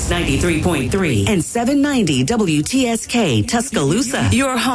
Kicks 93.3 and 790 WTSK Tuscaloosa. Your home